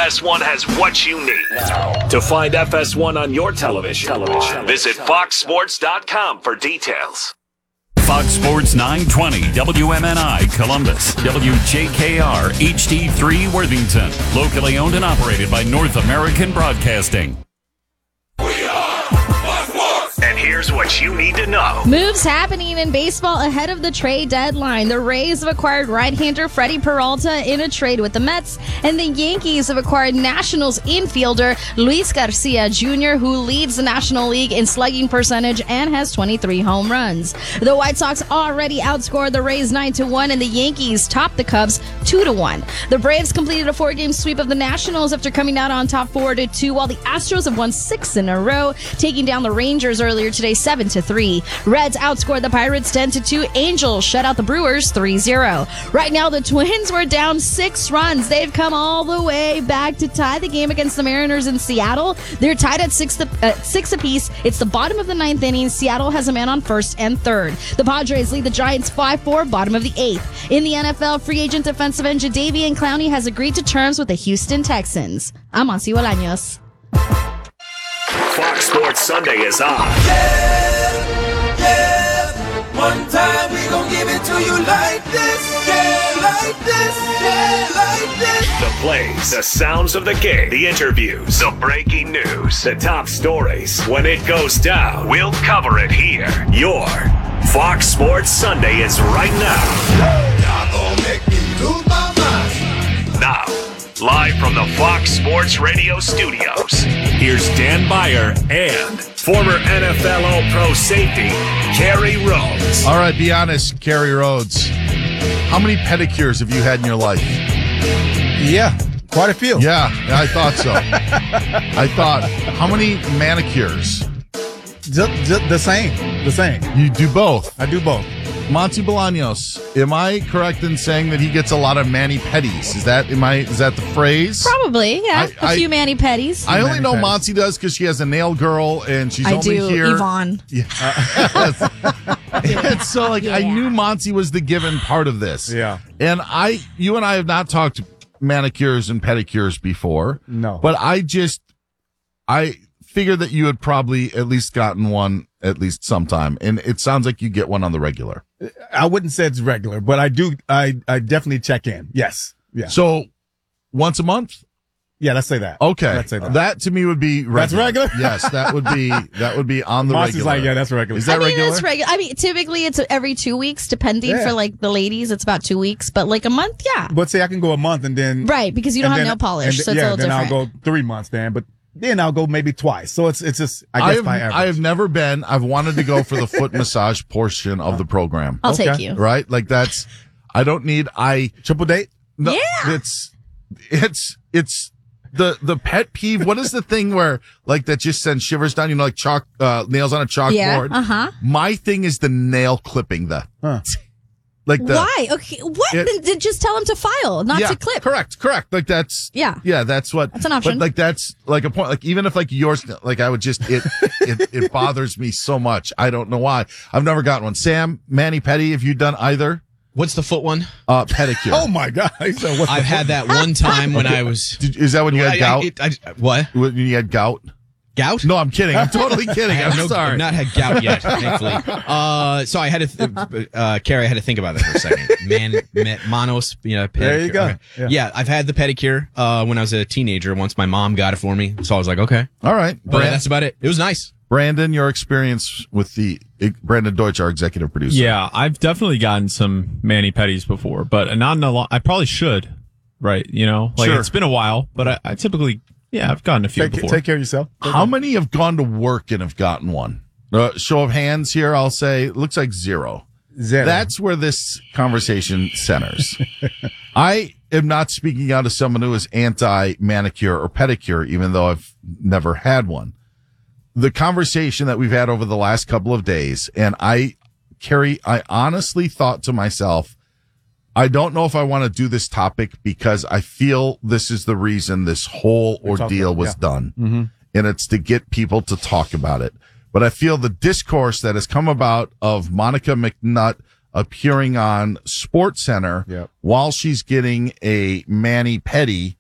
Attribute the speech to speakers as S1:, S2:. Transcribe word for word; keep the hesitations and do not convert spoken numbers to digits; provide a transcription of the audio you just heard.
S1: S one has what you need. To find F S one on your television, television. visit fox sports dot com for details.
S2: Fox Sports nine twenty, W M N I Columbus, W J K R H D three Worthington. Locally owned and operated by North American Broadcasting.
S1: And here's what you need to know.
S3: Moves happening in baseball ahead of the trade deadline. The Rays have acquired right-hander Freddie Peralta in a trade with the Mets, and the Yankees have acquired Nationals infielder Luis Garcia Junior, who leads the National League in slugging percentage and has twenty-three home runs. The White Sox already outscored the Rays nine to one, and the Yankees topped the Cubs two to one. The Braves completed a four-game sweep of the Nationals after coming out on top four to two, while the Astros have won six in a row, taking down the Rangers earlier today seven to three. Reds outscored the Pirates ten to two. Angels shut out the Brewers three zero. Right now, the Twins were down six runs. They've come all the way back to tie the game against the Mariners in Seattle. They're tied at six, to, uh, six apiece. It's the bottom of the ninth inning. Seattle has a man on first and third. The Padres lead the Giants five four, bottom of the eighth. In the N F L, free agent defensive end Jadeveon Clowney has agreed to terms with the Houston Texans. I'm Ansi Bolaños.
S1: Fox Sports Sunday is on.
S4: Yeah, yeah. One time we gon' give it to you like this. Yeah, like this. Yeah, like this.
S1: The plays, the sounds of the game, the interviews, the breaking news, the top stories. When it goes down, we'll cover it here. Your Fox Sports Sunday is right now.
S4: Y'all gon' make me lose my mind.
S1: Now, live from the Fox Sports Radio studios, here's Dan Beyer and former N F L All-Pro safety, Kerry Rhodes.
S5: All right, be honest, Kerry Rhodes. How many pedicures have you had in your life?
S6: Yeah, quite a few.
S5: Yeah, I thought so. I thought, how many manicures?
S6: Just, just the same. The same.
S5: You do both.
S6: I do both.
S5: Monty Bolaños, am I correct in saying that he gets a lot of mani-pedis? Is that am I? Is that the phrase?
S3: Probably, yeah.
S5: I-
S3: a few
S5: I-
S3: mani-pedis.
S5: I only know
S6: Mani-pedis.
S5: Monty does because she has a nail girl and she's
S3: I
S5: only
S3: do,
S5: here.
S3: Yvonne.
S5: Yeah. And so, like, I
S3: Yeah.
S5: knew Monty was the given part of this.
S6: Yeah.
S5: And I, you and I have not talked manicures and pedicures before.
S6: No.
S5: But I just, I figured that you had probably at least gotten one at least sometime. And it sounds like you get one on the regular.
S6: I wouldn't say it's regular, but I do. I, I definitely check in. Yes. Yeah.
S5: So once a month?
S6: Yeah. Let's say that.
S5: Okay.
S6: Let's say that.
S5: That to me would be regular.
S6: That's regular?
S5: Yes. That would be, that would be on the
S6: Monty's
S5: regular.
S6: like, yeah, that's regular.
S5: Is that
S3: I mean,
S5: regular?
S3: it's regular. I mean, typically it's every two weeks, depending
S6: Yeah.
S3: for like the ladies. It's about two weeks, but like a month, yeah.
S6: But say I can go a month and then.
S3: Right, because you don't
S6: and
S3: have
S6: then-
S3: nail polish,
S6: and
S3: so it's
S6: yeah,
S3: a little
S6: then
S3: different.
S6: I'll go three months then, but then I'll go maybe twice. So it's it's just I
S5: I
S6: guess
S5: have,
S6: by average.
S5: I have never been. I've wanted to go for the foot massage portion of the program.
S3: I'll take
S6: Okay.
S3: you.
S5: Right? Like that's, I don't need, I,
S6: triple date.
S5: no,
S3: Yeah.
S5: it's, it's, it's the, the pet peeve. What is the thing where like that just sends shivers down, you know, like chalk, uh, nails on a chalkboard?
S3: Yeah, uh-huh.
S5: My thing is the nail clipping, the,
S6: Huh.
S5: like the,
S3: Why? Okay, what?
S5: It-
S3: Then- then just tell them to file, not
S5: yeah,
S3: to clip.
S5: correct, correct. Like that's,
S3: Yeah.
S5: yeah, that's what,
S3: That's an option.
S5: But like that's like a point, like even if like yours, like I would just, it, it, it bothers me so much. I don't know why. I've never gotten one. Sam, Manny Petty, have you done either?
S7: What's the foot one?
S5: Uh, pedicure.
S6: Oh my God! So what's
S7: I've
S6: the-
S7: had that one time when I was.
S5: Did, is that when you had
S7: I- I-
S5: gout?
S7: it- I- what?
S5: when you had gout?
S7: Gout?
S5: No, I'm kidding. I'm totally
S7: I
S5: kidding.
S7: have
S5: I'm
S7: no,
S5: sorry.
S7: I've not had gout yet, thankfully. Uh, so I had to, th- uh, Carrie, I had to think about that for a second. Man, man monos, you know, pedicure.
S6: There you go.
S7: Okay.
S6: Yeah.
S7: Yeah. I've had the pedicure, uh, when I was a teenager. Once my mom got it for me. So I was like, okay.
S5: All right.
S7: But
S5: Brand-
S7: that's about it. It was nice.
S5: Brandon, your experience with the Brandon Deutsch, our executive producer.
S8: Yeah, I've definitely gotten some mani-pedis before, but not in a lot. I probably should, right? You know, like
S5: Sure.
S8: it's been a while, but I, I typically, yeah, I've gotten a few
S6: take,
S8: before.
S6: take care of yourself.
S5: How many have gone to work and have gotten one? Uh, show of hands here, I'll say. It looks like zero.
S6: Zero.
S5: That's where this conversation centers. I am not speaking out as someone who is anti-manicure or pedicure, even though I've never had one. The conversation that we've had over the last couple of days, and I, Carrie, I honestly thought to myself, I don't know if I want to do this topic because I feel this is the reason this whole ordeal was
S6: yeah.
S5: done.
S6: Mm-hmm.
S5: And it's to get people to talk about it. But I feel the discourse that has come about of Monica McNutt appearing on SportsCenter
S6: Yep.
S5: while she's getting a mani-pedi